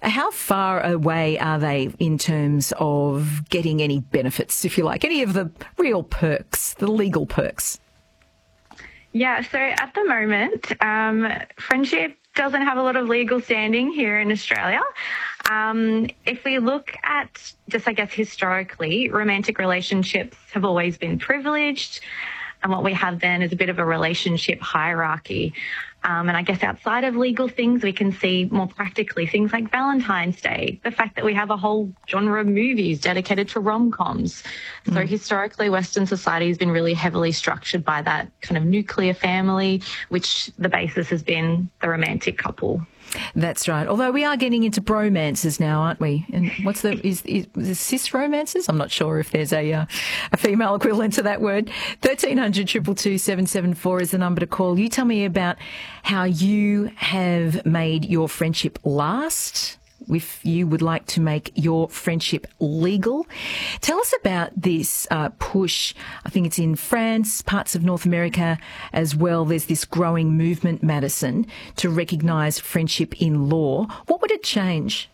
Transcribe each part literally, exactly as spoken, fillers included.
How far away are they in terms of getting any benefits, if you like, any of the real perks, the legal perks? Yeah, so at the moment, um, friendship doesn't have a lot of legal standing here in Australia. Um, if we look at just, I guess, historically, romantic relationships have always been privileged. And what we have then is a bit of a relationship hierarchy. Um, and I guess outside of legal things, we can see more practically things like Valentine's Day, the fact that we have a whole genre of movies dedicated to rom-coms. Mm. So historically, Western society has been really heavily structured by that kind of nuclear family, which the basis has been the romantic couple. That's right. Although we are getting into bromances now, aren't we? And what's the is, is, is cis romances? I'm not sure if there's a uh, a female equivalent to that word. thirteen hundred, two two two, seven seven four is the number to call. You tell me about how you have made your friendship last. If you would like to make your friendship legal, tell us about this uh, push. I think it's in France, parts of North America as well. There's this growing movement, Madison, to recognise friendship in law. What would it change?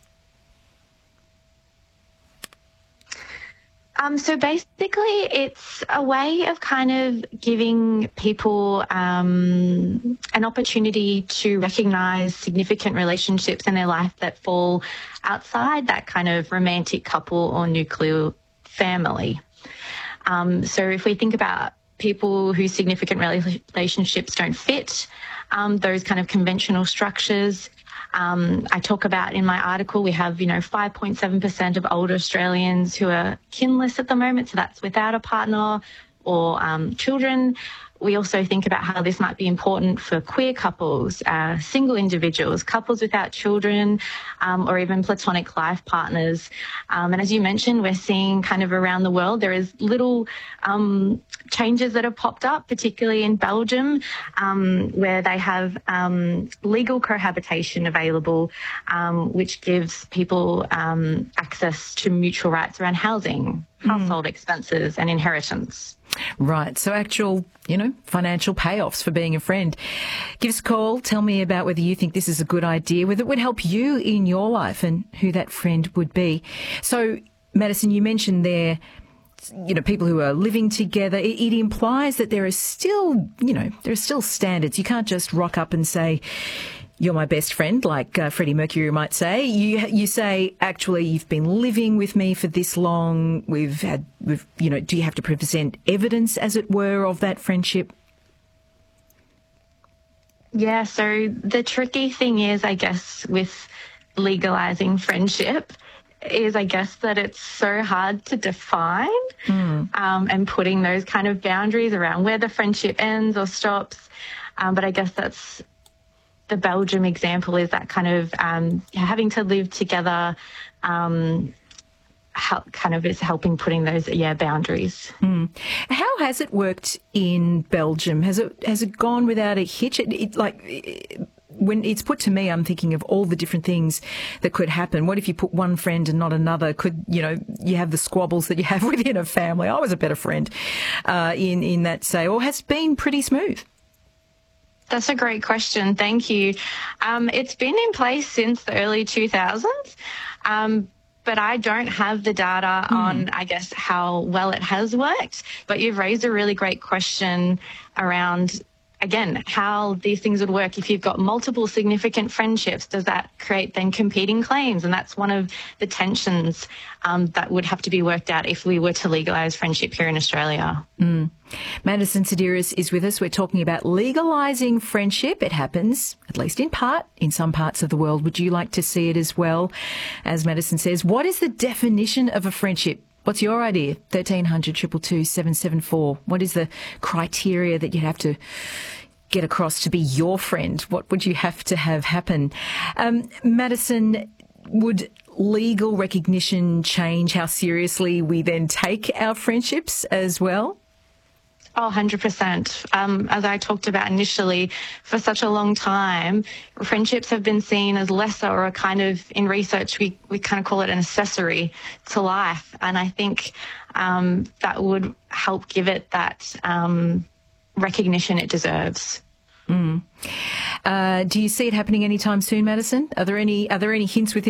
Um, so basically, it's a way of kind of giving people um, an opportunity to recognise significant relationships in their life that fall outside that kind of romantic couple or nuclear family. Um, so if we think about people whose significant relationships don't fit um, those kind of conventional structures, Um, I talk about in my article, we have, you know, five point seven percent of older Australians who are kinless at the moment. So that's without a partner or um, children. We also think about how this might be important for queer couples, uh, single individuals, couples without children, um, or even platonic life partners. Um, and as you mentioned, we're seeing kind of around the world, there is little um, changes that have popped up, particularly in Belgium, um, where they have um, legal cohabitation available, um, which gives people um, access to mutual rights around housing, household mm. expenses and inheritance. Right. So actual, you know, financial payoffs for being a friend. Give us a call. Tell me about whether you think this is a good idea, whether it would help you in your life and who that friend would be. So, Madison, you mentioned there, you know, people who are living together. It, it implies that there are still, you know, there are still standards. You can't just rock up and say, you're my best friend, like uh, Freddie Mercury might say. You you say, actually, you've been living with me for this long. We've had, we've, you know, do you have to present evidence, as it were, of that friendship? Yeah, so the tricky thing is, I guess, with legalising friendship is, I guess, that it's so hard to define mm. um, and putting those kind of boundaries around where the friendship ends or stops. Um, but I guess that's the Belgium example is that kind of um, having to live together um, help, kind of is helping putting those, yeah, boundaries. Mm. How has it worked in Belgium? Has it has it gone without a hitch? It, it, like it, when it's put to me, I'm thinking of all the different things that could happen. What if you put one friend and not another? Could, you know, you have the squabbles that you have within a family? I was a better friend uh, in, in that, say, or has it been pretty smooth? That's a great question. Thank you. Um, it's been in place since the early two thousands, um, but I don't have the data mm. on, I guess, how well it has worked. But you've raised a really great question around, again, how these things would work. If you've got multiple significant friendships, does that create then competing claims? And that's one of the tensions um, that would have to be worked out if we were to legalise friendship here in Australia. Mm. Madison Sidiris is with us. We're talking about legalising friendship. It happens, at least in part, in some parts of the world. Would you like to see it as well? As Madison says, what is the definition of a friendship? What's your idea? thirteen hundred, two two two, seven seven four. What is the criteria that you have to get across to be your friend? What would you have to have happen? Um, Madison, would legal recognition change how seriously we then take our friendships as well? Oh, one hundred percent. Um, as I talked about initially, for such a long time, friendships have been seen as lesser or a kind of, in research, we, we kind of call it an accessory to life. And I think um, that would help give it that um, recognition it deserves. Mm. Uh, do you see it happening anytime soon, Madison? Are there any, are there any hints within